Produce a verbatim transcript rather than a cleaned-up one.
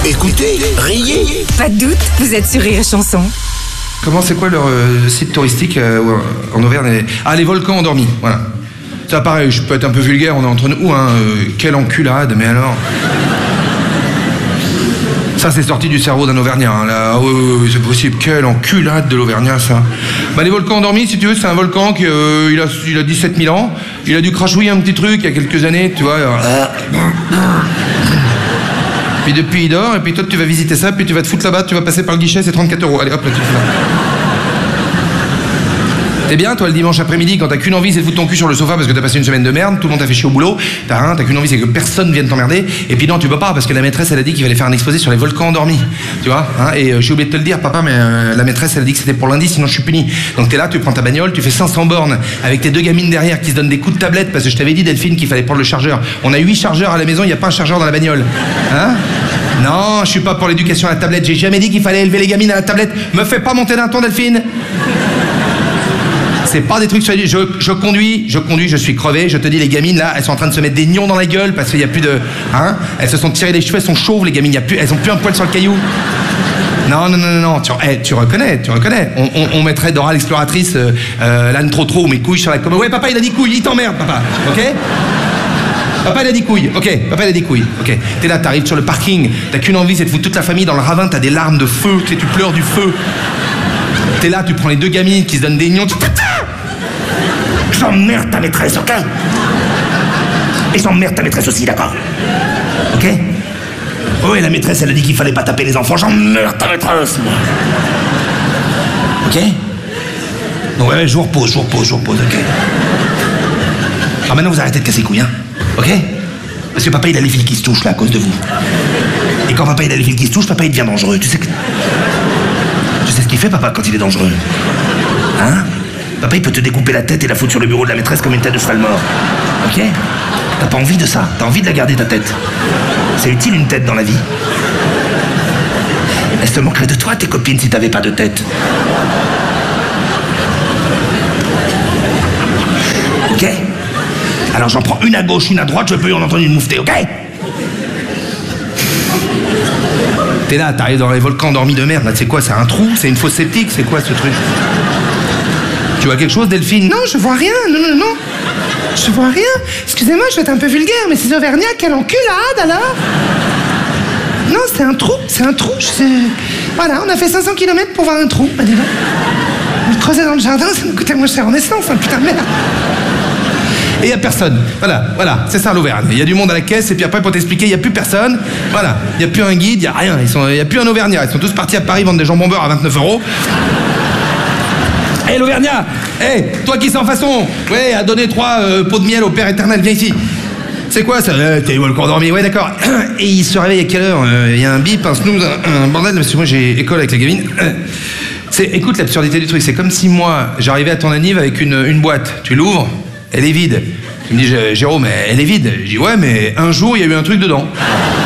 Écoutez, riez. Pas de doute, vous êtes sur Rire et Chanson. Comment, c'est quoi leur euh, site touristique euh, en Auvergne les... Ah, les volcans endormis, voilà. Ça, pareil, je peux être un peu vulgaire, on est entre nous, hein. Euh, quelle enculade, mais alors... Ça, c'est sorti du cerveau d'un Auvergnat, hein, là. Oui, oui, oui, c'est possible. Quelle enculade de l'Auvergnat, ça. Bah, les volcans endormis, si tu veux, c'est un volcan qui euh, il a, il a dix-sept mille ans. Il a dû crachouiller un petit truc il y a quelques années, tu vois. Alors... Puis depuis, il dort, et puis toi, tu vas visiter ça, puis tu vas te foutre là-bas, tu vas passer par le guichet, c'est trente-quatre euros. Allez, hop, là, tu fais là. T'es bien, toi, le dimanche après-midi, quand t'as qu'une envie, c'est de foutre ton cul sur le sofa parce que t'as passé une semaine de merde, tout le monde t'a fait chier au boulot, t'as rien, t'as qu'une envie, c'est que personne vienne t'emmerder, et puis non, tu peux pas, parce que la maîtresse, elle a dit qu'il fallait faire un exposé sur les volcans endormis, tu vois, hein, et euh, j'ai oublié de te le dire, papa, mais euh, la maîtresse, elle a dit que c'était pour lundi, sinon je suis puni. Donc t'es là, tu prends ta bagnole, tu fais cinq cents bornes, avec tes deux gamines derrière qui se donnent des coups de tablette, parce que je t'avais dit, Delphine, qu'il fallait prendre le chargeur. On a huit chargeurs à la maison, il y a pas un chargeur dans la bagnole. Hein? Non, je suis pas pour l'éducation à la tablette, j'ai jamais dit qu'il fallait élever les gamines à la tablette. Me fais pas monter d'un ton, Delphine. C'est pas des trucs sur les... Je, je conduis, je conduis, je suis crevé, je te dis, les gamines, là, elles sont en train de se mettre des nions dans la gueule parce qu'il y a plus de... Hein? Elles se sont tirées les cheveux, elles sont chauves, les gamines, y a plus, elles ont plus un poil sur le caillou. Non, non, non, non, non, tu, hey, tu reconnais, tu reconnais. On, on, on mettrait Dora l'exploratrice, euh, euh, l'âne trop trop, mes couilles sur la commode. Ouais, papa, il a dit couilles, il t'emmerde, papa, ok? Papa, il a dit couilles, ok, papa, il a dit couilles, ok. T'es là, t'arrives sur le parking, t'as qu'une envie, c'est de foutre toute la famille dans le ravin, t'as des larmes de feu, tu sais, tu pleures du feu. T'es là, tu prends les deux gamines qui se donnent des nions, tu... J'emmerde ta maîtresse, ok? Et j'emmerde ta maîtresse aussi, d'accord? Ok? Oui, la maîtresse, elle a dit qu'il fallait pas taper les enfants. J'emmerde ta maîtresse, moi. Ok? Donc ouais, je vous repose, je vous repose, je vous repose, ok? Alors maintenant, vous arrêtez de casser les couilles, hein? Ok? Parce que papa, il a les fils qui se touchent, là, à cause de vous. Et quand papa, il a les fils qui se touchent, papa, il devient dangereux. Tu sais que... Tu sais ce qu'il fait, papa, quand il est dangereux? Hein? Papa, il peut te découper la tête et la foutre sur le bureau de la maîtresse comme une tête de cheval mort. Ok? T'as pas envie de ça. T'as envie de la garder, ta tête. C'est utile, une tête, dans la vie. Elles se moqueraient de toi, tes copines, si t'avais pas de tête. Ok? Alors j'en prends une à gauche, une à droite, je peux y en entendre une moufter, ok? T'es là, t'arrives dans les volcans endormis de merde, là, c'est quoi? C'est un trou? C'est une fosse septique? C'est quoi, ce truc? Tu vois quelque chose, Delphine? Non, je vois rien, non, non, non. Je vois rien. Excusez-moi, je vais être un peu vulgaire, mais ces Auvergnats, quelle enculade, alors? Non, c'est un trou, c'est un trou. Je... Voilà, on a fait cinq cents kilomètres pour voir un trou. Bah, dis donc. On le creusait dans le jardin, ça nous coûtait moins cher en essence, hein, putain de merde. Et il n'y a personne. Voilà, voilà, c'est ça l'Auvergne. Il y a du monde à la caisse, et puis après, pour t'expliquer, il n'y a plus personne. Voilà, il n'y a plus un guide, il n'y a rien. Il n'y a plus un Auvergnat. Ils sont tous partis à Paris vendre des jambons beurre à vingt-neuf euros. Hé, hey, l'Auvergnat! Hé, hey, toi qui sens façon! Ouais, à donner trois euh, pots de miel au Père éternel, viens ici! C'est quoi ça? euh, T'es volcan endormi, ouais, d'accord. Et il se réveille à quelle heure? Il euh, y a un bip, un snooze, un, un bordel, parce que moi j'ai école avec la gamine. C'est, écoute l'absurdité du truc, c'est comme si moi, j'arrivais à ton anniv avec une, une boîte. Tu l'ouvres, elle est vide. Tu me dis, Jérôme, elle est vide. Je dis, ouais, mais un jour, il y a eu un truc dedans.